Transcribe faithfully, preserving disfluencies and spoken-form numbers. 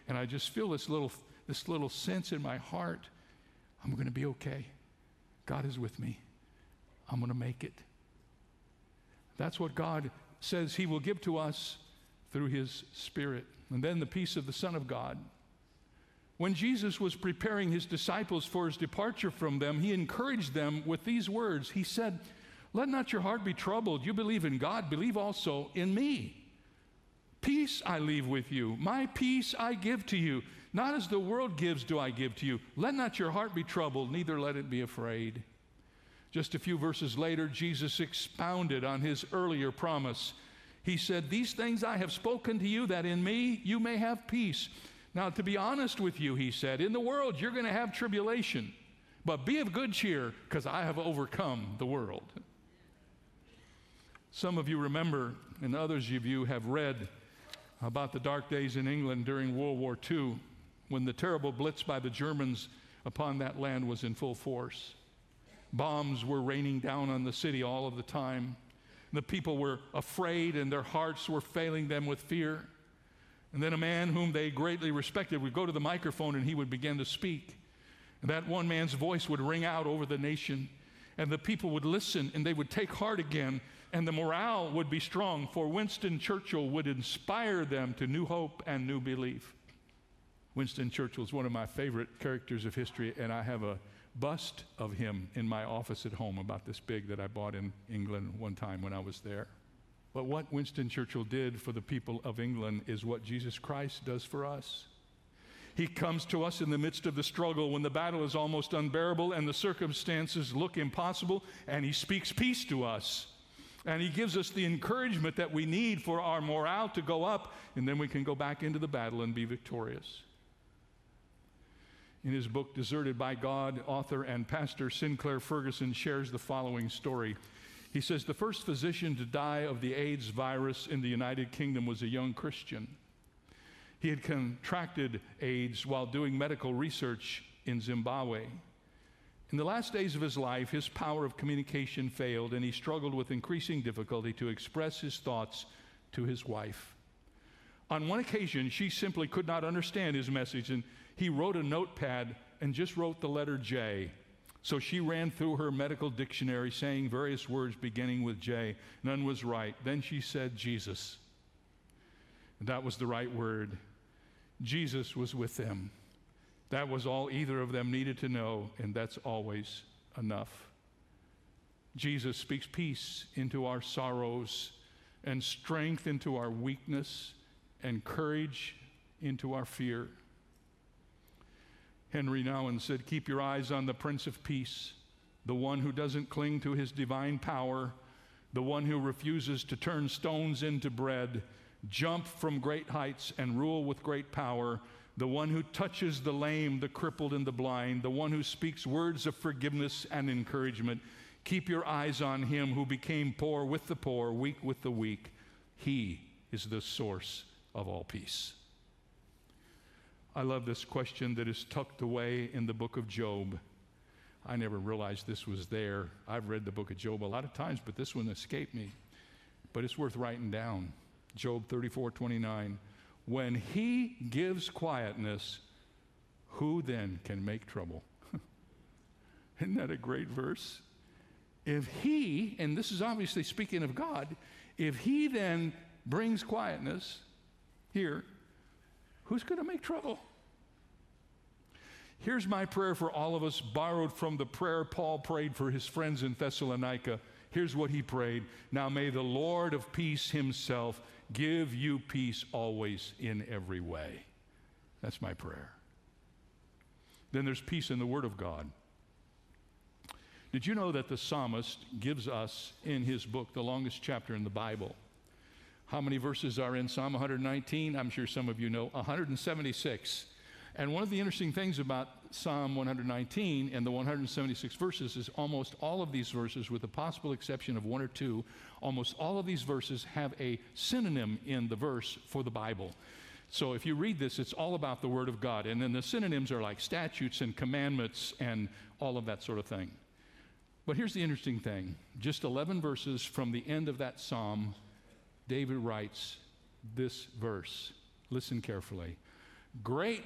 And I just feel this little, this little sense in my heart, I'm going to be okay. God is with me. I'm going to make it. That's what God says he will give to us through his Spirit. And then the peace of the Son of God. When Jesus was preparing his disciples for his departure from them, he encouraged them with these words. He said, "Let not your heart be troubled. You believe in God, believe also in me. Peace I leave with you. My peace I give to you. Not as the world gives do I give to you. Let not your heart be troubled, neither let it be afraid." Just a few verses later, Jesus expounded on his earlier promise. He said, "These things I have spoken to you, that in me you may have peace. Now, to be honest with you," he said, "in the world you're going to have tribulation, but be of good cheer, because I have overcome the world." Some of you remember, and others of you have read about the dark days in England during World War Two, when the terrible blitz by the Germans upon that land was in full force. Bombs were raining down on the city all of the time. The people were afraid, and their hearts were failing them with fear. And then a man whom they greatly respected would go to the microphone, and he would begin to speak. And that one man's voice would ring out over the nation, and the people would listen, and they would take heart again, and the morale would be strong, for Winston Churchill would inspire them to new hope and new belief. Winston Churchill is one of my favorite characters of history, and I have a bust of him in my office at home, about this big, that I bought in England one time when I was there. But what Winston Churchill did for the people of England is what Jesus Christ does for us. He comes to us in the midst of the struggle, when the battle is almost unbearable and the circumstances look impossible, and he speaks peace to us. And he gives us the encouragement that we need for our morale to go up, and then we can go back into the battle and be victorious. In his book, Deserted by God, author and pastor Sinclair Ferguson shares the following story. He says, the first physician to die of the AIDS virus in the United Kingdom was a young Christian. He had contracted AIDS while doing medical research in Zimbabwe. In the last days of his life, his power of communication failed, and he struggled with increasing difficulty to express his thoughts to his wife. On one occasion, she simply could not understand his message, and he wrote a notepad and just wrote the letter J. So she ran through her medical dictionary, saying various words beginning with J. None was right. Then she said, Jesus. And that was the right word. Jesus was with them. That was all either of them needed to know, and that's always enough. Jesus speaks peace into our sorrows, and strength into our weakness, and courage into our fear. Henry Nouwen said, keep your eyes on the Prince of Peace, the one who doesn't cling to his divine power, the one who refuses to turn stones into bread, jump from great heights and rule with great power, the one who touches the lame, the crippled, and the blind, the one who speaks words of forgiveness and encouragement. Keep your eyes on him who became poor with the poor, weak with the weak. He is the source of all peace. I love this question that is tucked away in the book of Job. I never realized this was there. I've read the book of Job a lot of times, but this one escaped me. But it's worth writing down. Job thirty-four twenty-nine. When he gives quietness, who then can make trouble? Isn't that a great verse? If he, and this is obviously speaking of God, if he then brings quietness here, who's going to make trouble? Here's my prayer for all of us, borrowed from the prayer Paul prayed for his friends in Thessalonica. Here's what he prayed. Now may the Lord of peace himself give you peace always in every way. That's my prayer. Then there's peace in the Word of God. Did you know that the psalmist gives us in his book the longest chapter in the Bible? How many verses are in Psalm one nineteen? I'm sure some of you know, one hundred seventy-six. And one of the interesting things about Psalm one nineteen and the one hundred seventy-six verses is almost all of these verses, with the possible exception of one or two, almost all of these verses have a synonym in the verse for the Bible. So if you read this, it's all about the Word of God. And then the synonyms are like statutes and commandments and all of that sort of thing. But here's the interesting thing. Just eleven verses from the end of that psalm, David writes this verse. Listen carefully. Great